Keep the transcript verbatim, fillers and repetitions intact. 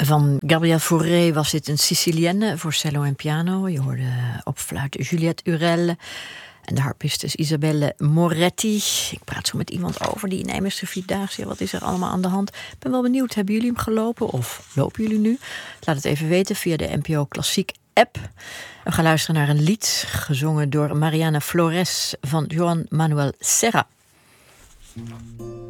Van Gabriel Fauré was dit een Sicilienne voor cello en piano. Je hoorde op fluit Juliette Urel en de harpist is Isabelle Moretti. Ik praat zo met iemand over die Nijmeegse Vierdaagse. Wat is er allemaal aan de hand? Ik ben wel benieuwd, hebben jullie hem gelopen of lopen jullie nu? Laat het even weten via de N P O Klassiek app. We gaan luisteren naar een lied gezongen door Mariana Flores van Joan Manuel Serra.